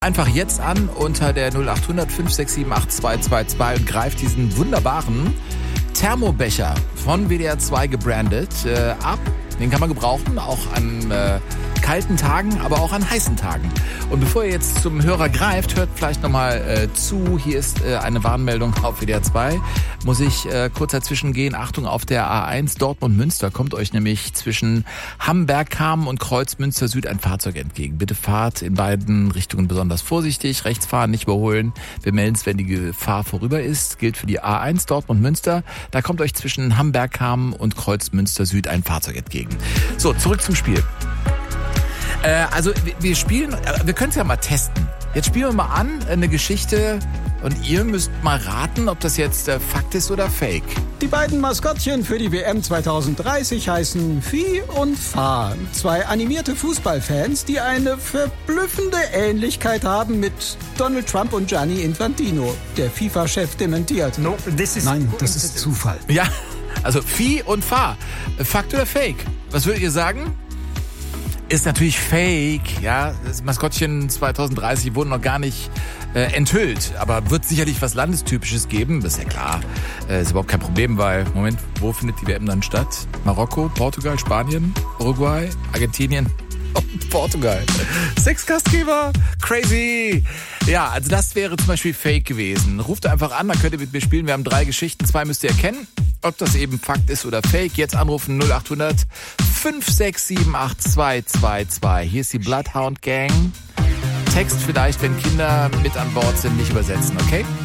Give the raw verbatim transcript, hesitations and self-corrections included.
Einfach jetzt an unter der null acht hundert fünf sechs sieben acht zwei zwei zwei und greift diesen wunderbaren Thermobecher von W D R zwei gebrandet äh, ab. Den kann man gebrauchen, auch an äh, kalten Tagen, aber auch an heißen Tagen. Und bevor ihr jetzt zum Hörer greift, hört vielleicht nochmal äh, zu. Hier ist äh, eine Warnmeldung auf W D R zwei. Muss ich äh, kurz dazwischen gehen. Achtung, auf der A eins Dortmund-Münster kommt euch nämlich zwischen Hamberg-Kamen und Kreuzmünster Süd ein Fahrzeug entgegen. Bitte fahrt in beiden Richtungen besonders vorsichtig. Rechts fahren, nicht überholen. Wir melden es, wenn die Gefahr vorüber ist. Gilt für die A eins Dortmund-Münster. Da kommt euch zwischen Hamberg-Kamen und Kreuzmünster Süd ein Fahrzeug entgegen. So, zurück zum Spiel. Äh, also wir spielen, wir können es ja mal testen. Jetzt spielen wir mal an, eine Geschichte, und ihr müsst mal raten, ob das jetzt äh, Fakt ist oder Fake. Die beiden Maskottchen für die W M zwanzig dreißig heißen Vieh und Fa. Zwei animierte Fußballfans, die eine verblüffende Ähnlichkeit haben mit Donald Trump und Gianni Infantino. Der FIFA-Chef dementiert. No, this is Nein, das ist Zufall. Ja, also Vieh und Fa. Fakt oder Fake? Was würdet ihr sagen? Ist natürlich Fake, ja. Das Maskottchen zwanzig dreißig wurde noch gar nicht äh, enthüllt, aber wird sicherlich was Landestypisches geben, das ist ja klar. Äh, ist überhaupt kein Problem, weil, Moment, wo findet die W M dann statt? Marokko, Portugal, Spanien, Uruguay, Argentinien und Portugal. Sechs Gastgeber, crazy. Ja, also das wäre zum Beispiel Fake gewesen. Ruft einfach an, dann könnt ihr mit mir spielen. Wir haben drei Geschichten, zwei müsst ihr erkennen. Ob das eben Fakt ist oder Fake, jetzt anrufen null acht hundert fünf sechs sieben acht zwei zwei zwei. Hier ist die Bloodhound Gang. Text vielleicht, wenn Kinder mit an Bord sind, nicht übersetzen, okay?